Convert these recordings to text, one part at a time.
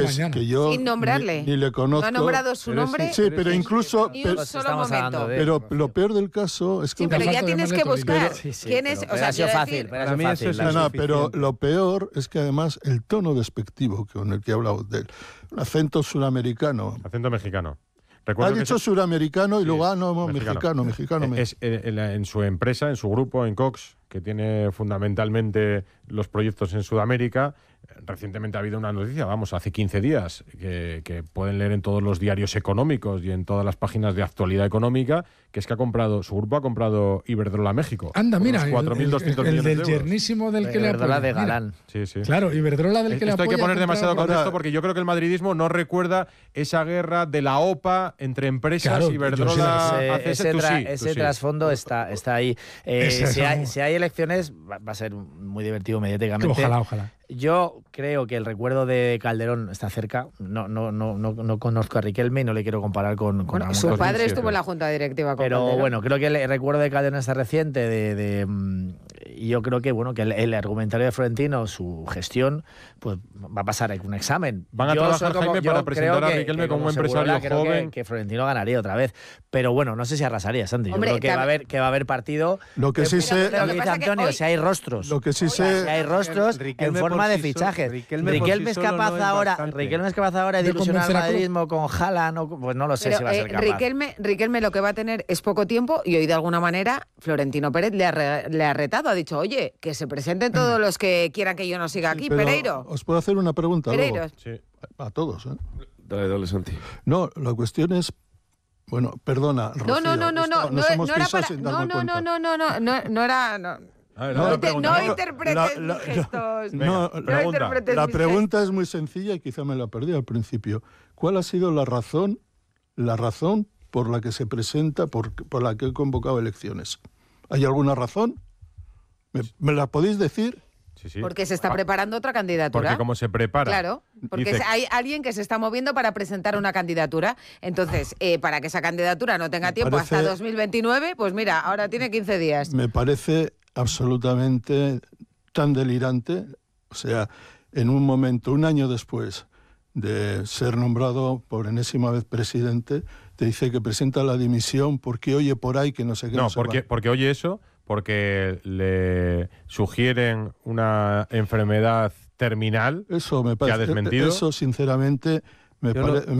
mañana. Que yo sin nombrarle. Ni le conozco. No ha nombrado su nombre. Sí, pero incluso... Ni un solo momento. Pero lo peor del caso es que... Sí, pero ya tienes que buscar quién es... O sea, ha sido fácil. Pero lo peor es que además el tono despectivo con el que ha hablado de él, un acento suramericano. Acento mexicano. Ha dicho suramericano y luego, mexicano. En su empresa, en su grupo, en Cox, que tiene fundamentalmente los proyectos en Sudamérica, recientemente ha habido una noticia, hace 15 días, que pueden leer en todos los diarios económicos y en todas las páginas de actualidad económica, que es que su grupo ha comprado Iberdrola México. Anda, mira, 4.200 el del euros. yernísimo del que le apoya. Iberdrola de Galán. Sí. Claro, Iberdrola del que le apoya. Esto hay que poner demasiado contexto porque yo creo que el madridismo no recuerda esa guerra de la OPA entre empresas, Iberdrola... Ese trasfondo está ahí. Si hay elecciones, va a ser muy divertido mediáticamente. Ojalá. Yo creo que el recuerdo de Calderón está cerca. No conozco a Riquelme y no le quiero comparar con su padre estuvo en la junta directiva con Pero Calderón. bueno, creo que el recuerdo de Calderón está reciente. Y yo creo que el argumentario de Florentino, su gestión, pues va a pasar un examen. Van a trabajar, Jaime, para presentar a Riquelme como un empresario joven. Que Florentino ganaría otra vez. Pero bueno, no sé si arrasaría, Santi. Hombre, yo creo que va a haber partido. Lo que sí sé... Lo que dice Antonio, si hay rostros. Lo que sí sé... Si hay rostros en forma de fichajes. Riquelme es capaz ahora de ilusionar al madridismo con Haaland, pues no lo sé si va a ser capaz. Riquelme lo que va a tener es poco tiempo y hoy de alguna manera Florentino Pérez le ha retado, ha dicho, oye, que se presenten todos los que quieran que yo no siga aquí, Pereiro. ¿Os puedo hacer una pregunta? Pereiro. Sí. A todos, ¿eh? Dale, Santi. No, la cuestión es... Bueno, perdona, Rocío. No interpretes mis gestos. La pregunta es muy sencilla y quizá me la perdí al principio. ¿Cuál ha sido la razón por la que se presenta, por la que he convocado elecciones? ¿Hay alguna razón? ¿Me la podéis decir? Sí. Porque se está preparando otra candidatura. Porque como se prepara. Claro, porque hay alguien que se está moviendo para presentar una candidatura. Entonces, para que esa candidatura no tenga tiempo hasta 2029, pues mira, ahora tiene 15 días. Me parece absolutamente tan delirante. O sea, en un momento, un año después de ser nombrado por enésima vez presidente, te dice que presenta la dimisión porque oye por ahí que no sé qué. Porque oye eso, porque le sugieren una enfermedad terminal que ha desmentido. Eso, sinceramente, me parece...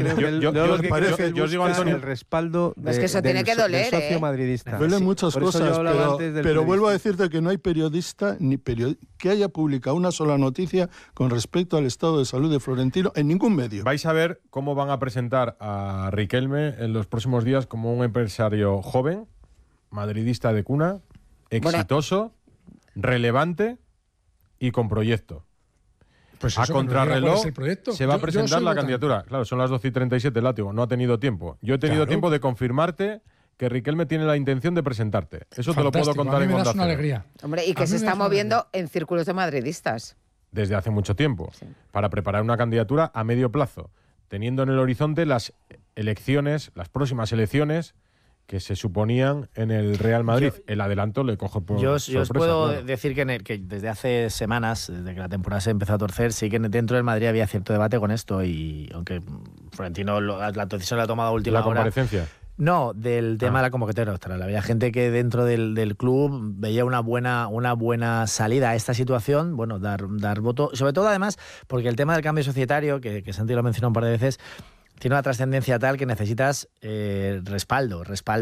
Yo os digo, Antonio, el respaldo es que eso tiene que doler, del socio madridista. Duelen muchas cosas, pero vuelvo a decirte que no hay periodista que haya publicado una sola noticia con respecto al estado de salud de Florentino en ningún medio. Vais a ver cómo van a presentar a Riquelme en los próximos días como un empresario joven, madridista de cuna, exitoso, relevante y con proyecto. Pues a contrarreloj se va a presentar la votante. candidatura. Claro, son las 12:37, látigo. No ha tenido tiempo. Yo he tenido tiempo de confirmarte que Riquelme tiene la intención de presentarte. Eso te lo puedo contar en Onda Cero. Alegría. Hombre, y que se está moviendo en círculos de madridistas. Desde hace mucho tiempo. Sí. Para preparar una candidatura a medio plazo, teniendo en el horizonte las elecciones, las próximas elecciones que se suponían en el Real Madrid. El adelanto le coge por sorpresa. Yo os puedo decir que desde hace semanas, desde que la temporada se empezó a torcer, sí que dentro del Madrid había cierto debate con esto, y aunque Florentino la decisión la ha tomado a última hora. ¿La comparecencia? No, del tema de la convocatoria electoral. Había gente que dentro del club veía una buena salida a esta situación, bueno, dar voto, sobre todo además porque el tema del cambio societario, que Santi lo ha mencionado un par de veces, tiene una trascendencia tal que necesitas respaldo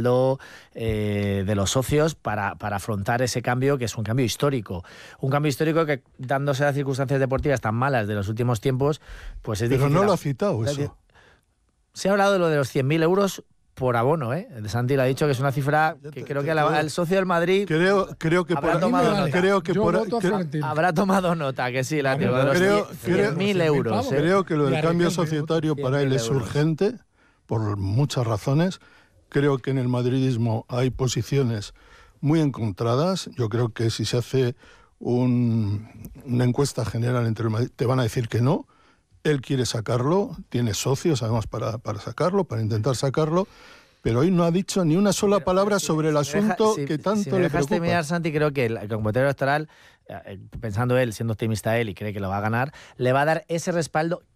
de los socios para afrontar ese cambio, que es un cambio histórico. Un cambio histórico que, dándose las circunstancias deportivas tan malas de los últimos tiempos, pues es difícil. Pero no lo ha citado eso. Se ha hablado de lo de los 100.000 euros por abono, ¿eh? Santi lo ha dicho que es una cifra que creo que al socio del Madrid creo que habrá tomado nota, que sí, la de los 100.000 euros. Creo que lo del cambio societario para él es urgente, por muchas razones. Creo que en el madridismo hay posiciones muy encontradas. Yo creo que si se hace una encuesta general entre el Madrid, te van a decir que no. Él quiere sacarlo, tiene socios además para sacarlo, para intentar sacarlo, pero hoy no ha dicho ni una sola palabra sobre el asunto que tanto le preocupa. Mirar, Santi, creo que el convocatorio electoral, pensando él, siendo optimista él y cree que lo va a ganar, le va a dar ese respaldo